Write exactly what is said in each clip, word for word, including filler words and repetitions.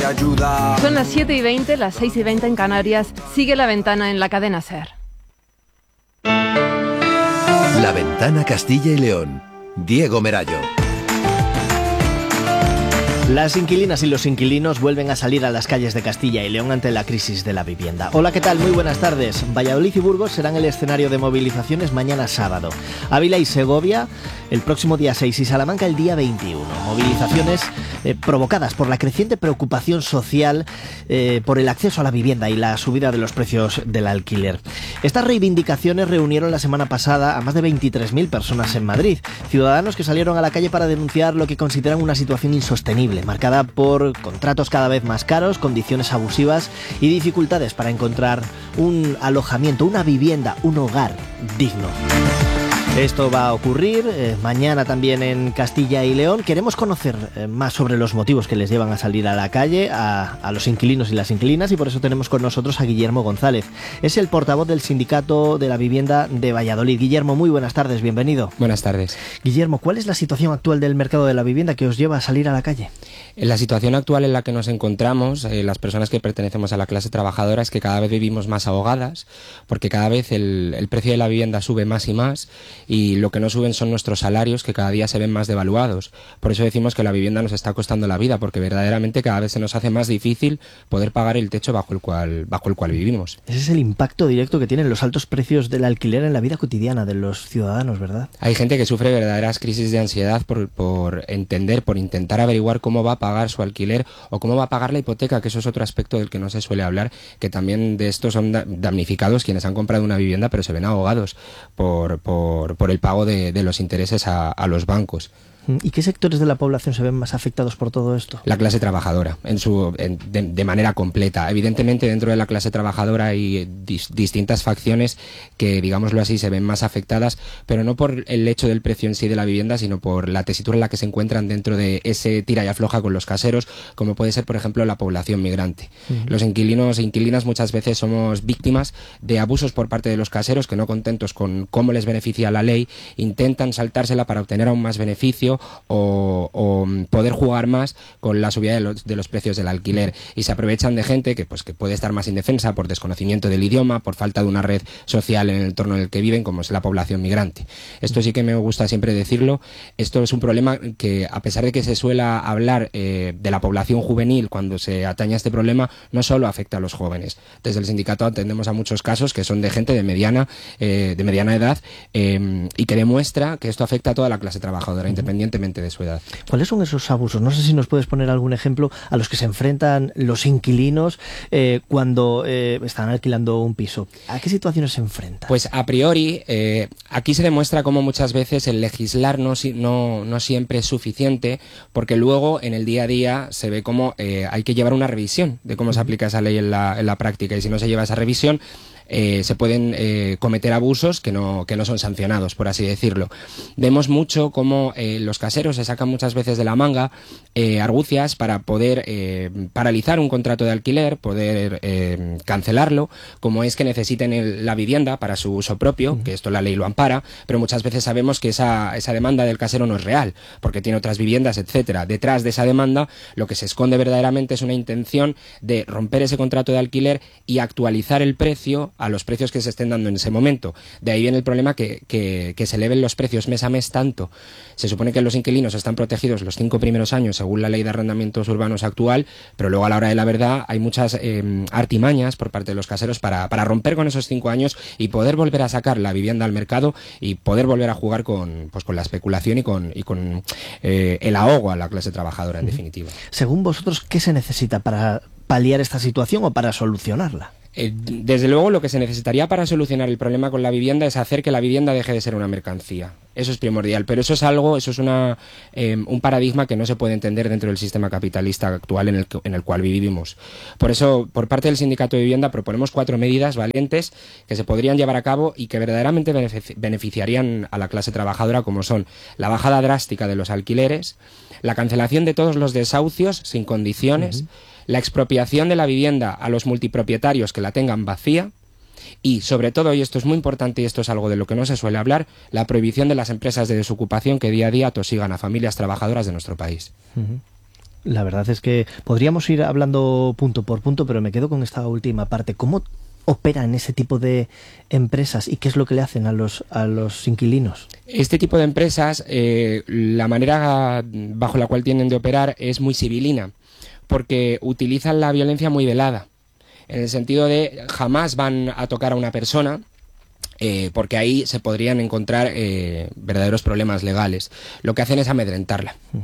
ayudar. Son las siete y veinte, las seis y veinte en Canarias. Sigue La Ventana en la cadena SER. La Ventana Castilla y León. Diego Merayo. Las inquilinas y los inquilinos vuelven a salir a las calles de Castilla y León ante la crisis de la vivienda. Hola, ¿qué tal? Muy buenas tardes. Valladolid y Burgos serán el escenario de movilizaciones mañana sábado. Ávila y Segovia el próximo día seis y Salamanca el día veintiuno. Movilizaciones eh, provocadas por la creciente preocupación social eh, por el acceso a la vivienda y la subida de los precios del alquiler. Estas reivindicaciones reunieron la semana pasada a más de veintitrés mil personas en Madrid. Ciudadanos que salieron a la calle para denunciar lo que consideran una situación insostenible, marcada por contratos cada vez más caros, condiciones abusivas y dificultades para encontrar un alojamiento, una vivienda, un hogar digno. Esto va a ocurrir eh, mañana también en Castilla y León. Queremos conocer eh, más sobre los motivos que les llevan a salir a la calle a, a los inquilinos y las inquilinas, y por eso tenemos con nosotros a Guillermo González. Es el portavoz del Sindicato de la Vivienda de Valladolid. Guillermo, muy buenas tardes, bienvenido. Buenas tardes. Guillermo, ¿cuál es la situación actual del mercado de la vivienda que os lleva a salir a la calle? En la situación actual en la que nos encontramos, eh, las personas que pertenecemos a la clase trabajadora, es que cada vez vivimos más ahogadas, porque cada vez el, el precio de la vivienda sube más y más, y lo que no suben son nuestros salarios, que cada día se ven más devaluados. Por eso decimos que la vivienda nos está costando la vida, porque verdaderamente cada vez se nos hace más difícil poder pagar el techo bajo el cual, bajo el cual vivimos. Ese es el impacto directo que tienen los altos precios del alquiler en la vida cotidiana de los ciudadanos, ¿verdad? Hay gente que sufre verdaderas crisis de ansiedad por, por entender, por intentar averiguar cómo va a pagar su alquiler o cómo va a pagar la hipoteca, que eso es otro aspecto del que no se suele hablar, que también de esto son damnificados quienes han comprado una vivienda pero se ven ahogados por, por, por el pago de, de los intereses a, a los bancos. ¿Y qué sectores de la población se ven más afectados por todo esto? La clase trabajadora, en su, en, de, de manera completa. Evidentemente, dentro de la clase trabajadora hay dis, distintas facciones que, digámoslo así, se ven más afectadas, pero no por el hecho del precio en sí de la vivienda, sino por la tesitura en la que se encuentran dentro de ese tira y afloja con los caseros, como puede ser, por ejemplo, la población migrante. Uh-huh. Los inquilinos e inquilinas muchas veces somos víctimas de abusos por parte de los caseros que, no contentos con cómo les beneficia la ley, intentan saltársela para obtener aún más beneficio O, o poder jugar más con la subida de los, de los precios del alquiler, y se aprovechan de gente que, pues, que puede estar más indefensa por desconocimiento del idioma, por falta de una red social en el entorno en el que viven, como es la población migrante. Esto sí que me gusta siempre decirlo. Esto es un problema que, a pesar de que se suela hablar eh, de la población juvenil cuando se atañe a este problema, no solo afecta a los jóvenes. Desde el sindicato atendemos a muchos casos que son de gente de mediana, eh, de mediana edad eh, y que demuestra que esto afecta a toda la clase trabajadora, independientemente de su edad. ¿Cuáles son esos abusos? No sé si nos puedes poner algún ejemplo a los que se enfrentan los inquilinos eh, cuando eh, están alquilando un piso. ¿A qué situaciones se enfrentan? Pues a priori, eh, aquí se demuestra cómo muchas veces el legislar no, no, no siempre es suficiente, porque luego en el día a día se ve cómo eh, hay que llevar una revisión de cómo se aplica esa ley en la, en la práctica, y si no se lleva esa revisión, Eh, se pueden eh, cometer abusos que no, que no son sancionados, por así decirlo. Vemos mucho cómo eh, los caseros se sacan muchas veces de la manga eh, argucias para poder eh, paralizar un contrato de alquiler, poder eh, cancelarlo, como es que necesiten el, la vivienda para su uso propio, que esto la ley lo ampara, pero muchas veces sabemos que esa, esa demanda del casero no es real, porque tiene otras viviendas, etcétera. Detrás de esa demanda lo que se esconde verdaderamente es una intención de romper ese contrato de alquiler y actualizar el precio a los precios que se estén dando en ese momento. De ahí viene el problema que, que, que se eleven los precios mes a mes tanto. Se supone que los inquilinos están protegidos los cinco primeros años según la ley de arrendamientos urbanos actual, pero luego a la hora de la verdad hay muchas eh, artimañas por parte de los caseros para, para romper con esos cinco años y poder volver a sacar la vivienda al mercado y poder volver a jugar con, pues, con la especulación y con, y con eh, el ahogo a la clase trabajadora, en uh-huh. definitiva. Según vosotros, ¿qué se necesita para paliar esta situación o para solucionarla? Eh, desde luego, lo que se necesitaría para solucionar el problema con la vivienda es hacer que la vivienda deje de ser una mercancía. Eso es primordial, pero eso es algo, eso es una, eh, un paradigma que no se puede entender dentro del sistema capitalista actual en el, en el cual vivimos. Por eso, por parte del Sindicato de Vivienda, proponemos cuatro medidas valientes que se podrían llevar a cabo y que verdaderamente beneficiarían a la clase trabajadora, como son la bajada drástica de los alquileres, la cancelación de todos los desahucios sin condiciones, uh-huh. la expropiación de la vivienda a los multipropietarios que la tengan vacía y, sobre todo, y esto es muy importante y esto es algo de lo que no se suele hablar, la prohibición de las empresas de desocupación que día a día atosigan a familias trabajadoras de nuestro país. Uh-huh. La verdad es que podríamos ir hablando punto por punto, pero me quedo con esta última parte. ¿Cómo operan ese tipo de empresas y qué es lo que le hacen a los, a los inquilinos? Este tipo de empresas, eh, la manera bajo la cual tienden de operar es muy civilina, porque utilizan la violencia muy velada, en el sentido de jamás van a tocar a una persona, Eh, porque ahí se podrían encontrar eh, verdaderos problemas legales. Lo que hacen es amedrentarla. Uh-huh.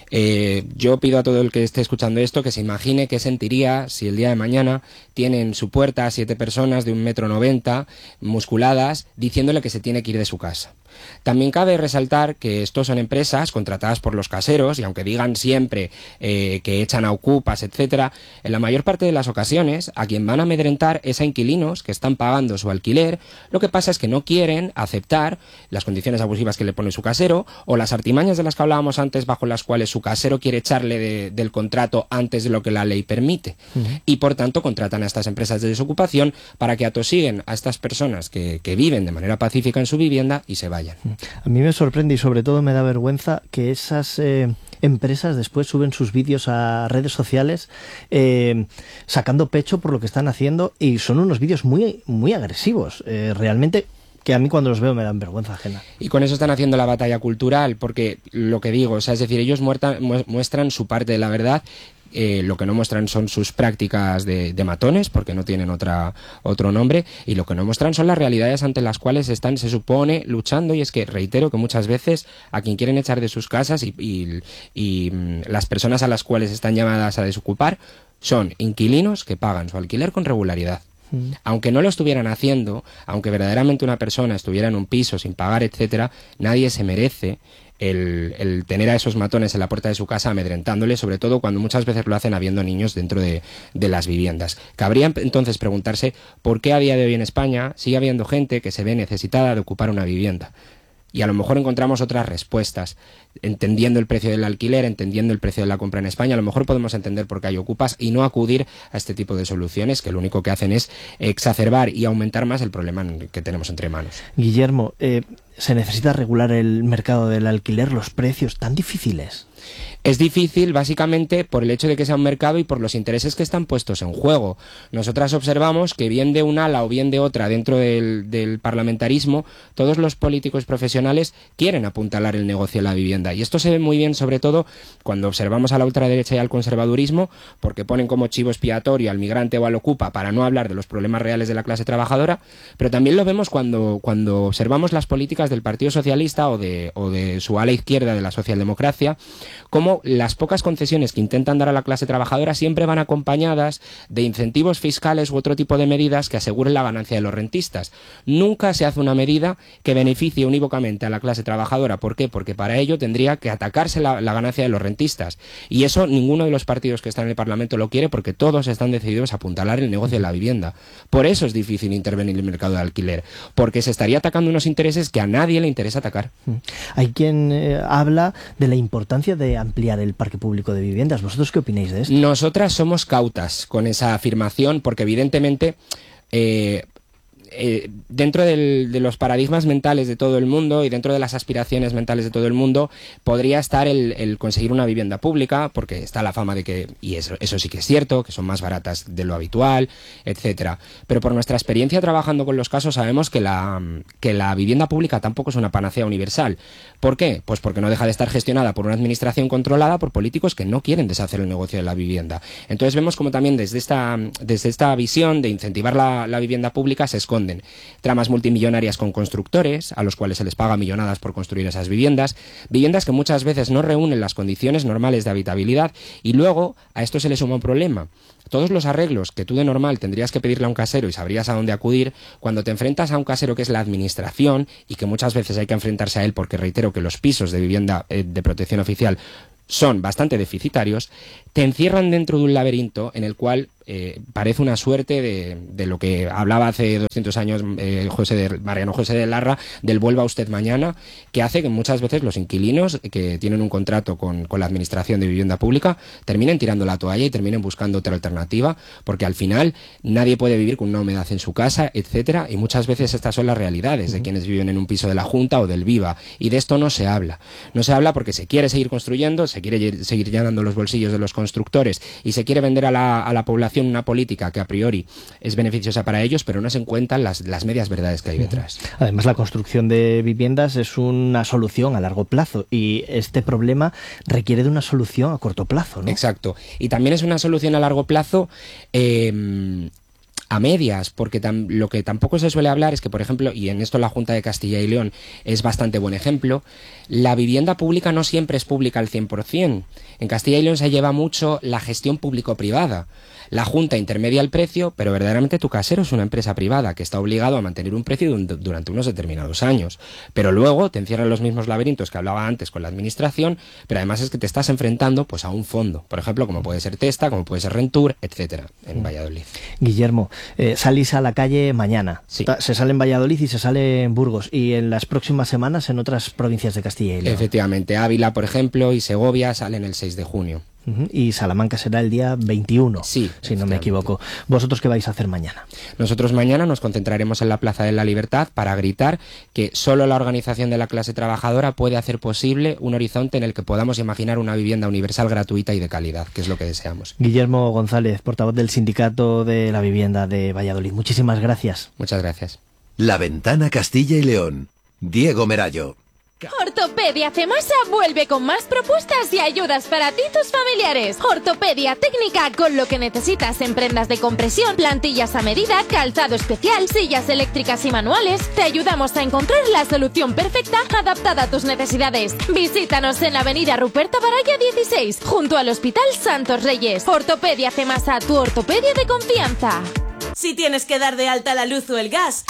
eh, yo pido a todo el que esté escuchando esto que se imagine qué sentiría si el día de mañana tiene en su puerta a siete personas de un metro noventa, musculadas, diciéndole que se tiene que ir de su casa. También cabe resaltar que estos son empresas contratadas por los caseros y aunque digan siempre eh, que echan a ocupas, etcétera, en la mayor parte de las ocasiones a quien van a amedrentar es a inquilinos que están pagando su alquiler. Lo que pasa es que no quieren aceptar las condiciones abusivas que le pone su casero o las artimañas de las que hablábamos antes bajo las cuales su casero quiere echarle de, del contrato antes de lo que la ley permite. Uh-huh. Y por tanto contratan a estas empresas de desocupación para que atosiguen a estas personas que, que viven de manera pacífica en su vivienda y se vayan. A mí me sorprende y sobre todo me da vergüenza que esas eh, empresas después suben sus vídeos a redes sociales eh, sacando pecho por lo que están haciendo y son unos vídeos muy, muy agresivos. Eh, realmente que a mí cuando los veo me dan vergüenza ajena. Y con eso están haciendo la batalla cultural, porque lo que digo, o sea, es decir, ellos muertan, muestran su parte de la verdad. Eh, lo que no muestran son sus prácticas de, de matones, porque no tienen otra, otro nombre, y lo que no muestran son las realidades ante las cuales están, se supone, luchando, y es que reitero que muchas veces a quien quieren echar de sus casas y, y, y las personas a las cuales están llamadas a desocupar son inquilinos que pagan su alquiler con regularidad. Aunque no lo estuvieran haciendo, aunque verdaderamente una persona estuviera en un piso sin pagar, etcétera, nadie se merece el, el tener a esos matones en la puerta de su casa amedrentándole, sobre todo cuando muchas veces lo hacen habiendo niños dentro de, de las viviendas. Cabría entonces preguntarse por qué a día de hoy en España sigue habiendo gente que se ve necesitada de ocupar una vivienda. Y a lo mejor encontramos otras respuestas. Entendiendo el precio del alquiler, entendiendo el precio de la compra en España, a lo mejor podemos entender por qué hay ocupas y no acudir a este tipo de soluciones que lo único que hacen es exacerbar y aumentar más el problema que tenemos entre manos. Guillermo, eh, ¿se necesita regular el mercado del alquiler, los precios tan difíciles? Es difícil básicamente por el hecho de que sea un mercado y por los intereses que están puestos en juego. Nosotras observamos que bien de un ala o bien de otra dentro del, del parlamentarismo, todos los políticos profesionales quieren apuntalar el negocio de la vivienda. Y esto se ve muy bien sobre todo cuando observamos a la ultraderecha y al conservadurismo, porque ponen como chivo expiatorio al migrante o al ocupa para no hablar de los problemas reales de la clase trabajadora, pero también lo vemos cuando, cuando observamos las políticas del Partido Socialista o de, o de su ala izquierda de la socialdemocracia, como las pocas concesiones que intentan dar a la clase trabajadora siempre van acompañadas de incentivos fiscales u otro tipo de medidas que aseguren la ganancia de los rentistas. Nunca se hace una medida que beneficie unívocamente a la clase trabajadora. ¿Por qué? Porque para ello tendría que atacarse la, la ganancia de los rentistas. Y eso ninguno de los partidos que están en el Parlamento lo quiere, porque todos están decididos a apuntalar el negocio de la vivienda. Por eso es difícil intervenir en el mercado de alquiler, porque se estaría atacando unos intereses que a nadie le interesa atacar. Hay quien eh, habla de la importancia de ampliar el parque público de viviendas. ¿Vosotros qué opináis de esto? Nosotras somos cautas con esa afirmación porque evidentemente eh, eh, dentro del, de los paradigmas mentales de todo el mundo y dentro de las aspiraciones mentales de todo el mundo podría estar el, el conseguir una vivienda pública, porque está la fama de que, y eso, eso sí que es cierto, que son más baratas de lo habitual, etcétera. Pero por nuestra experiencia trabajando con los casos sabemos que la, que la vivienda pública tampoco es una panacea universal. ¿Por qué? Pues porque no deja de estar gestionada por una administración controlada por políticos que no quieren deshacer el negocio de la vivienda. Entonces vemos como también desde esta, desde esta visión de incentivar la, la vivienda pública se esconde tramas multimillonarias con constructores, a los cuales se les paga millonadas por construir esas viviendas, viviendas que muchas veces no reúnen las condiciones normales de habitabilidad, y luego a esto se le suma un problema. Todos los arreglos que tú de normal tendrías que pedirle a un casero y sabrías a dónde acudir, cuando te enfrentas a un casero que es la administración, y que muchas veces hay que enfrentarse a él porque reitero que los pisos de vivienda eh, de protección oficial son bastante deficitarios, te encierran dentro de un laberinto en el cual eh, parece una suerte de, de lo que hablaba hace doscientos años eh, José de, Mariano José de Larra, del vuelva usted mañana, que hace que muchas veces los inquilinos que tienen un contrato con, con la Administración de Vivienda Pública terminen tirando la toalla y terminen buscando otra alternativa, porque al final nadie puede vivir con una humedad en su casa, etcétera, y muchas veces estas son las realidades uh-huh. de quienes viven en un piso de la Junta o del Viva, y de esto no se habla. No se habla porque se quiere seguir construyendo, se quiere seguir llenando los bolsillos de los constructores y se quiere vender a la, a la población una política que a priori es beneficiosa para ellos, pero no se encuentran las, las medias verdades que hay detrás. Además, la construcción de viviendas es una solución a largo plazo y este problema requiere de una solución a corto plazo, ¿no? Exacto. Y también es una solución a largo plazo eh, a medias, porque tam, lo que tampoco se suele hablar es que, por ejemplo, y en esto la Junta de Castilla y León es bastante buen ejemplo, la vivienda pública no siempre es pública al cien por cien. En Castilla y León se lleva mucho la gestión público-privada. La Junta intermedia el precio, pero verdaderamente tu casero es una empresa privada que está obligado a mantener un precio durante unos determinados años. Pero luego te encierran los mismos laberintos que hablaba antes con la Administración, pero además es que te estás enfrentando pues a un fondo, por ejemplo, como puede ser Testa, como puede ser Rentur, etcétera, en Valladolid. Guillermo, eh, salís a la calle mañana. Sí. Se sale en Valladolid y se sale en Burgos y en las próximas semanas en otras provincias de Castilla y León. Efectivamente, Ávila, por ejemplo, y Segovia salen el seis de junio. Uh-huh. Y Salamanca será el día veintiuno, sí, si no me equivoco. ¿Vosotros qué vais a hacer mañana? Nosotros mañana nos concentraremos en la Plaza de la Libertad para gritar que solo la organización de la clase trabajadora puede hacer posible un horizonte en el que podamos imaginar una vivienda universal, gratuita y de calidad, que es lo que deseamos. Guillermo González, portavoz del Sindicato de la Vivienda de Valladolid. Muchísimas gracias. Muchas gracias. La Ventana Castilla y León. Diego Merallo. Ortopedia Cemasa vuelve con más propuestas y ayudas para ti y tus familiares. Ortopedia técnica con lo que necesitas en prendas de compresión, plantillas a medida, calzado especial, sillas eléctricas y manuales. Te ayudamos a encontrar la solución perfecta adaptada a tus necesidades. Visítanos en la avenida Ruperto Baraya dieciséis, junto al Hospital Santos Reyes. Ortopedia Cemasa, tu ortopedia de confianza. Si tienes que dar de alta la luz o el gas,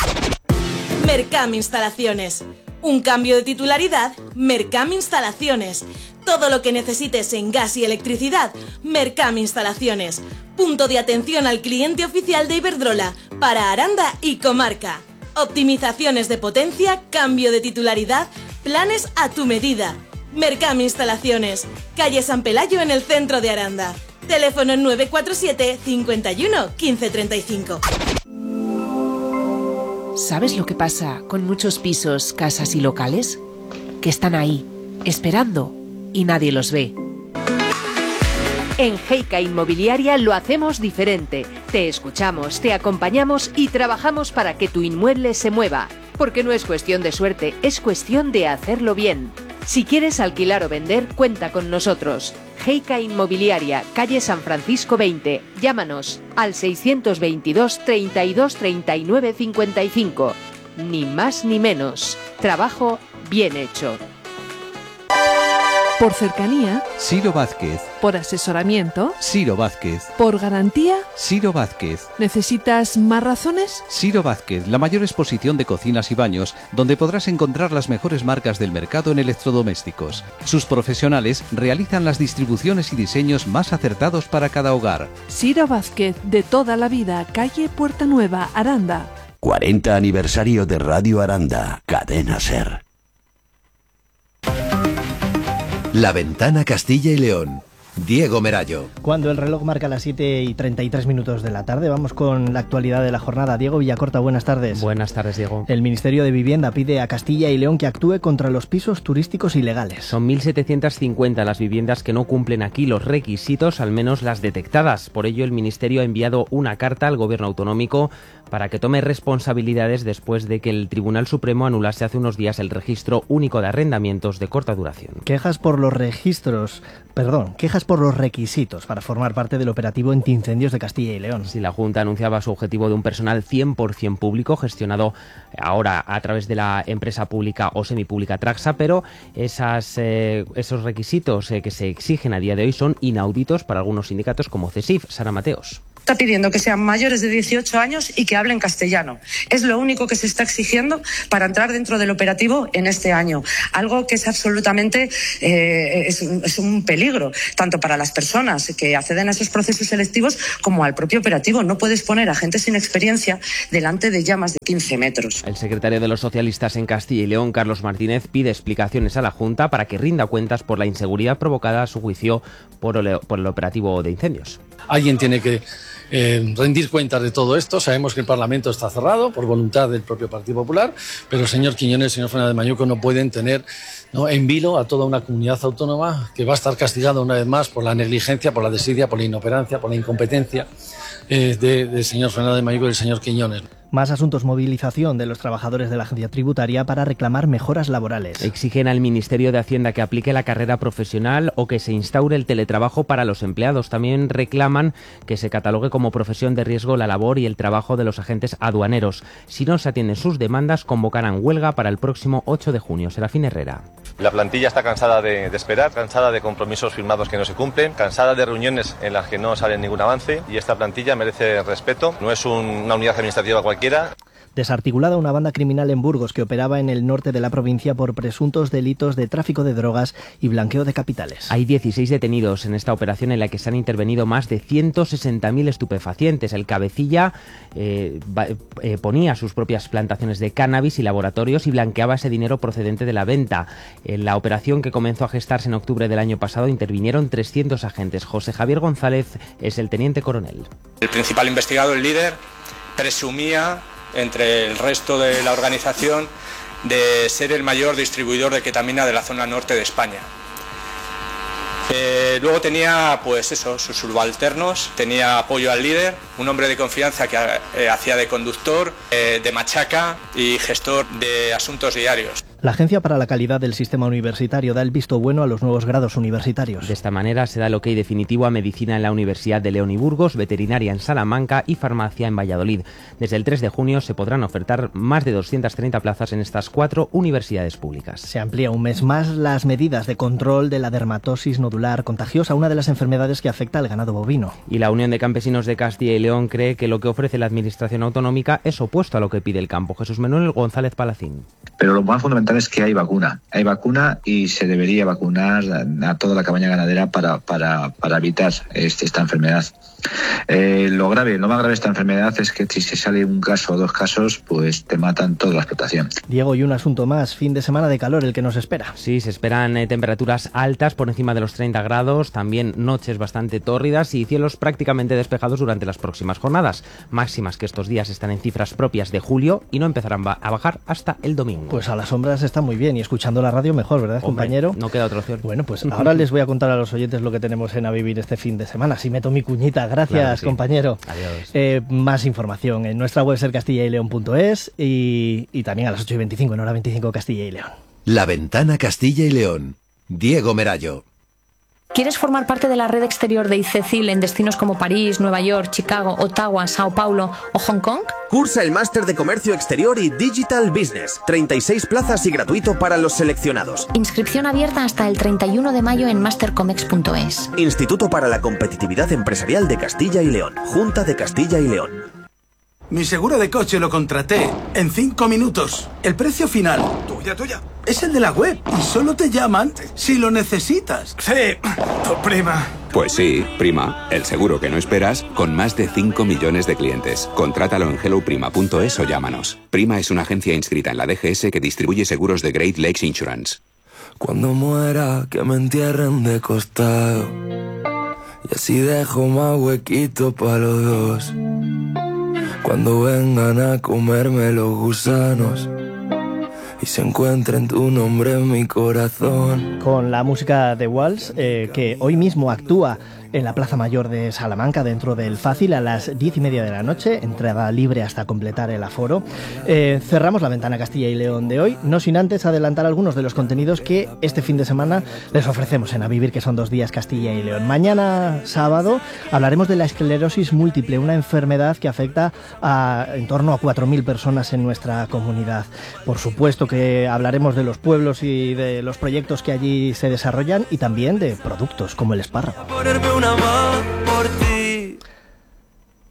Mercam Instalaciones. Un cambio de titularidad, Mercam Instalaciones. Todo lo que necesites en gas y electricidad, Mercam Instalaciones. Punto de atención al cliente oficial de Iberdrola para Aranda y comarca. Optimizaciones de potencia, cambio de titularidad, planes a tu medida. Mercam Instalaciones. Calle San Pelayo en el centro de Aranda. Teléfono nueve cuatro siete, cincuenta y uno, quince treinta y cinco. ¿Sabes lo que pasa con muchos pisos, casas y locales? Que están ahí, esperando, y nadie los ve. En Heica Inmobiliaria lo hacemos diferente. Te escuchamos, te acompañamos y trabajamos para que tu inmueble se mueva. Porque no es cuestión de suerte, es cuestión de hacerlo bien. Si quieres alquilar o vender, cuenta con nosotros. Heica Inmobiliaria, calle San Francisco veinte. Llámanos al seiscientos veintidós, treinta y dos, treinta y nueve, cincuenta y cinco. Ni más ni menos. Trabajo bien hecho. Por cercanía, Ciro Vázquez. por asesoramiento, Ciro Vázquez. por garantía. Ciro Vázquez. ¿Necesitas más razones? Ciro Vázquez, la mayor exposición de cocinas y baños, donde podrás encontrar las mejores marcas del mercado en electrodomésticos. Sus profesionales realizan las distribuciones y diseños más acertados para cada hogar. Ciro Vázquez, de toda la vida, calle Puerta Nueva, Aranda. cuarenta aniversario de Radio Aranda, Cadena Ser. La Ventana Castilla y León. Diego Merallo. Cuando el reloj marca las siete y treinta y tres minutos de la tarde, vamos con la actualidad de la jornada. Diego Villacorta, buenas tardes. Buenas tardes, Diego. El Ministerio de Vivienda pide a Castilla y León que actúe contra los pisos turísticos ilegales. Son mil setecientas cincuenta las viviendas que no cumplen aquí los requisitos, al menos las detectadas. Por ello, el Ministerio ha enviado una carta al Gobierno autonómico para que tome responsabilidades después de que el Tribunal Supremo anulase hace unos días el registro único de arrendamientos de corta duración. Quejas por los registros, perdón, quejas por los requisitos para formar parte del operativo antiincendios de Castilla y León. Sí, la Junta anunciaba su objetivo de un personal cien por ciento público, gestionado ahora a través de la empresa pública o semipública Traxa, pero esas, eh, esos requisitos eh, que se exigen a día de hoy son inauditos para algunos sindicatos como CESIF. Sara Mateos. Está pidiendo que sean mayores de dieciocho años y que hablen castellano. Es lo único que se está exigiendo para entrar dentro del operativo en este año. Algo que es absolutamente eh, es, un, es un peligro, tanto para las personas que acceden a esos procesos selectivos como al propio operativo. No puedes poner a gente sin experiencia delante de ya más de quince metros. El secretario de los socialistas en Castilla y León, Carlos Martínez, pide explicaciones a la Junta para que rinda cuentas por la inseguridad provocada, a su juicio, por el, por el operativo de incendios. Alguien tiene que Eh, rendir cuentas de todo esto. Sabemos que el Parlamento está cerrado por voluntad del propio Partido Popular, pero el señor Quiñones y el señor Fernández de Mañuco no pueden tener, ¿no?, en vilo a toda una comunidad autónoma que va a estar castigada una vez más por la negligencia, por la desidia, por la inoperancia, por la incompetencia eh, de, del señor Fernández de Mañuco y del señor Quiñones. Más asuntos: movilización de los trabajadores de la agencia tributaria para reclamar mejoras laborales. Exigen al Ministerio de Hacienda que aplique la carrera profesional o que se instaure el teletrabajo para los empleados. También reclaman que se catalogue como profesión de riesgo la labor y el trabajo de los agentes aduaneros. Si no se atienden sus demandas, convocarán huelga para el próximo ocho de junio. Serafín Herrera. La plantilla está cansada de, de esperar, cansada de compromisos firmados que no se cumplen, cansada de reuniones en las que no sale ningún avance, y esta plantilla merece respeto. No es un, una unidad administrativa cualquiera. Desarticulada una banda criminal en Burgos que operaba en el norte de la provincia por presuntos delitos de tráfico de drogas y blanqueo de capitales. Hay dieciséis detenidos en esta operación en la que se han intervenido más de ciento sesenta mil estupefacientes. El cabecilla eh, eh, ponía sus propias plantaciones de cannabis y laboratorios y blanqueaba ese dinero procedente de la venta. En la operación, que comenzó a gestarse en octubre del año pasado, intervinieron trescientos agentes. José Javier González es el teniente coronel. El principal investigado, el líder, presumía entre el resto de la organización de ser el mayor distribuidor de ketamina de la zona norte de España. Eh, luego tenía, pues eso, sus subalternos, tenía apoyo al líder, un hombre de confianza que eh, hacía de conductor, eh, de machaca y gestor de asuntos diarios. La Agencia para la Calidad del Sistema Universitario da el visto bueno a los nuevos grados universitarios. De esta manera se da el ok definitivo a Medicina en la Universidad de León y Burgos, Veterinaria en Salamanca y Farmacia en Valladolid. Desde el tres de junio se podrán ofertar más de doscientas treinta plazas en estas cuatro universidades públicas. Se amplía un mes más las medidas de control de la dermatosis nodular contagiosa, una de las enfermedades que afecta al ganado bovino. Y la Unión de Campesinos de Castilla y León cree que lo que ofrece la Administración autonómica es opuesto a lo que pide el campo. Jesús Manuel González Palacín. Pero lo más fundamental es que hay vacuna. Hay vacuna y se debería vacunar a toda la cabaña ganadera para, para, para evitar este, esta enfermedad. Eh, lo grave, lo más grave de esta enfermedad es que si se sale un caso o dos casos, pues te matan toda la explotación. Diego, y un asunto más, fin de semana de calor el que nos espera. Sí, se esperan eh, temperaturas altas por encima de los treinta grados, también noches bastante tórridas y cielos prácticamente despejados durante las próximas jornadas. Máximas que estos días están en cifras propias de julio y no empezarán a bajar hasta el domingo. Pues a las sombras está muy bien y escuchando la radio mejor, ¿verdad, Hombre, compañero? No queda otra opción. Bueno, pues ahora les voy a contar a los oyentes lo que tenemos en A Vivir este fin de semana. Si meto mi cuñita, gracias, claro, sí, compañero. Adiós. Eh, más información en nuestra web ser castilla y león punto es y, y también a las ocho y veinticinco en hora veinticinco Castilla y León. La Ventana Castilla y León. Diego Merayo. ¿Quieres formar parte de la red exterior de ICECIL en destinos como París, Nueva York, Chicago, Ottawa, Sao Paulo o Hong Kong? Cursa el máster de Comercio Exterior y Digital Business. treinta y seis plazas y gratuito para los seleccionados. Inscripción abierta hasta el treinta y uno de mayo en mastercomex punto es. Instituto para la Competitividad Empresarial de Castilla y León. Junta de Castilla y León. Mi seguro de coche lo contraté en cinco minutos. El precio final, tuya, tuya, es el de la web y solo te llaman si lo necesitas. Sí, tu prima. Pues sí, Prima, el seguro que no esperas, con más de cinco millones de clientes. Contrátalo en hello prima punto es o llámanos. Prima es una agencia inscrita en la D G S que distribuye seguros de Great Lakes Insurance. Cuando muera, que me entierren de costado, y así dejo más huequito para los dos. Cuando vengan a comerme los gusanos y se encuentren tu nombre en mi corazón. Con la música de Walls, eh, que hoy mismo actúa en la Plaza Mayor de Salamanca, dentro del Fácil, a las diez y media de la noche, entrada libre hasta completar el aforo. Eh, cerramos la Ventana Castilla y León de hoy, no sin antes adelantar algunos de los contenidos que este fin de semana les ofrecemos en A Vivir, que son dos días Castilla y León. Mañana, sábado, hablaremos de la esclerosis múltiple, una enfermedad que afecta a en torno a cuatro mil personas en nuestra comunidad. Por supuesto que hablaremos de los pueblos y de los proyectos que allí se desarrollan y también de productos como el espárrago. Ponerme una mano por ti.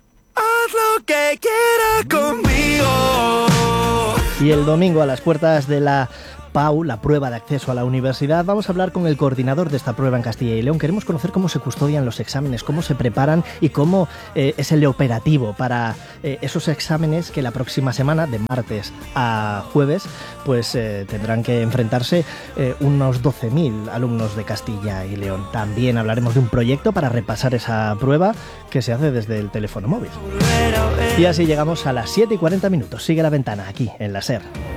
que quiera conmigo. Y el domingo, a las puertas de la P A U, la prueba de acceso a la universidad, vamos a hablar con el coordinador de esta prueba en Castilla y León. Queremos conocer cómo se custodian los exámenes, cómo se preparan y cómo eh, es el operativo para eh, esos exámenes que la próxima semana, de martes a jueves, pues eh, tendrán que enfrentarse eh, unos doce mil alumnos de Castilla y León. También hablaremos de un proyecto para repasar esa prueba que se hace desde el teléfono móvil. Y así llegamos a las siete y cuarenta minutos. Sigue La Ventana, aquí en la SER.